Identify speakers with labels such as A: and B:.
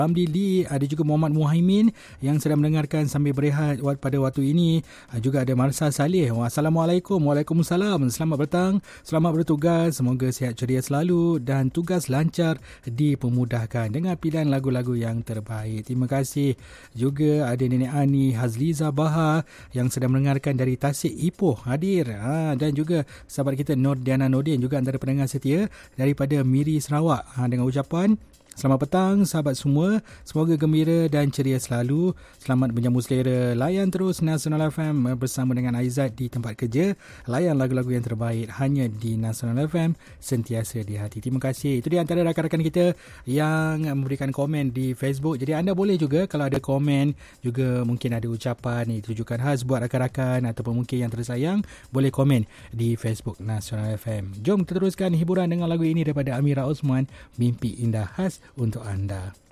A: Ramli, ada juga Muhammad Muhaimin yang sedang mendengarkan sambil berehat pada waktu ini. Juga ada Marsa Saleh. Assalamualaikum. Waalaikumsalam. Selamat petang. Selamat bertugas. Semoga sihat ceria selalu dan tugas lancar dipermudahkan dengan pilihan lagu-lagu yang terbaik. Terima kasih. Juga ada Nenek Ani Hazliza Bahar yang sedang mendengarkan dari Tasik Ipoh hadir. Dan juga sahabat kita Nur Diana Nordin juga antara pendengar setia daripada Miri Sarawak. Dengan ucapan selamat petang sahabat semua. Semoga gembira dan ceria selalu. Selamat menjamu selera. Layan terus Nasional FM bersama dengan Aizat di tempat kerja. Layan lagu-lagu yang terbaik hanya di Nasional FM, sentiasa di hati. Terima kasih. Itu dia antara rakan-rakan kita yang memberikan komen di Facebook. Jadi anda boleh juga kalau ada komen, juga mungkin ada ucapan ditujukan khas buat rakan-rakan ataupun mungkin yang tersayang, boleh komen di Facebook Nasional FM. Jom kita teruskan hiburan dengan lagu ini daripada Amira Osman, Mimpi Indah khas untuk anda.